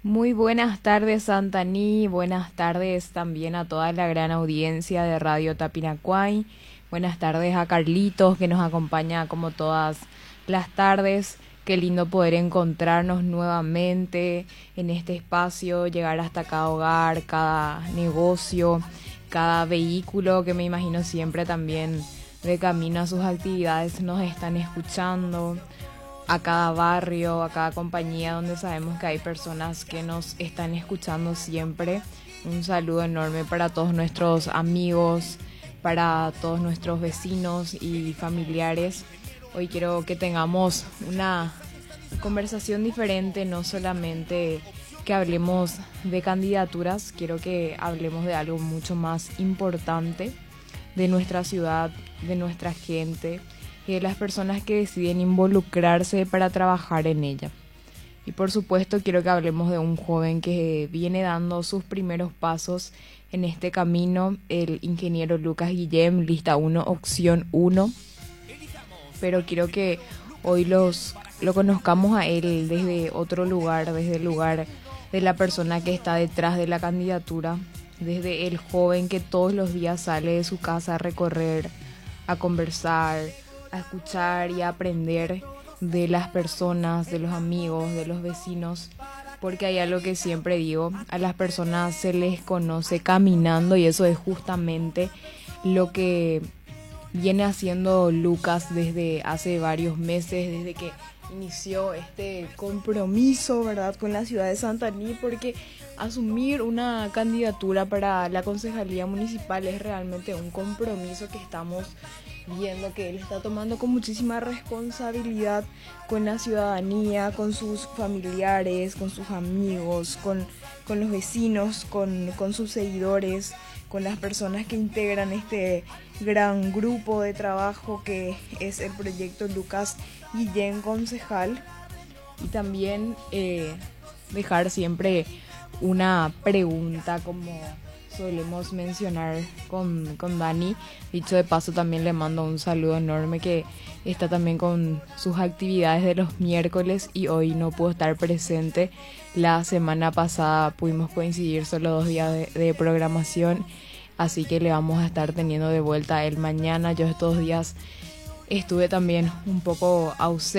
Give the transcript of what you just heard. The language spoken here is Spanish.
Muy buenas tardes, Santaní. Buenas tardes también a toda la gran audiencia de Radio Tapiracuay. Buenas tardes a Carlitos, que nos acompaña como todas las tardes. Qué lindo poder encontrarnos nuevamente en este espacio, llegar hasta cada hogar, cada negocio, cada vehículo que me imagino siempre también de camino a sus actividades nos están escuchando, a cada barrio, a cada compañía donde sabemos que hay personas que nos están escuchando siempre. Un saludo enorme para todos nuestros amigos, para todos nuestros vecinos y familiares. Hoy quiero que tengamos una conversación diferente, no solamente que hablemos de candidaturas, quiero que hablemos de algo mucho más importante, de nuestra ciudad, de nuestra gente y de las personas que deciden involucrarse para trabajar en ella. Y por supuesto quiero que hablemos de un joven que viene dando sus primeros pasos en este camino, el ingeniero Lucas Guillem, lista 1, opción 1. Pero quiero que hoy lo conozcamos a él desde otro lugar, desde el lugar de la persona que está detrás de la candidatura, desde el joven que todos los días sale de su casa a recorrer, a conversar, a escuchar y a aprender de las personas, de los amigos, de los vecinos, porque hay algo que siempre digo, a las personas se les conoce caminando y eso es justamente lo que viene haciendo Lucas desde hace varios meses, desde que inició este compromiso, ¿verdad?, con la ciudad de Santaní, porque asumir una candidatura para la concejalía municipal es realmente un compromiso que estamos viendo que él está tomando con muchísima responsabilidad con la ciudadanía, con sus familiares, con sus amigos, con los vecinos, con sus seguidores, con las personas que integran este gran grupo de trabajo que es el proyecto Lucas Guillem Concejal. Y también dejar siempre una pregunta, como solemos mencionar con Dani. Dicho de paso, también le mando un saludo enorme, que está también con sus actividades de los miércoles y hoy no pudo estar presente. La semana pasada pudimos coincidir solo 2 días de programación, así que le vamos a estar teniendo de vuelta a él mañana. Yo estos días estuve también un poco ausente